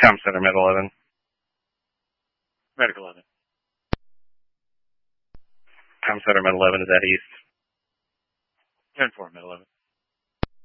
Com Center, Med 11. Medical 11. Com Center, Med 11, is that east? 10-4, Med 11.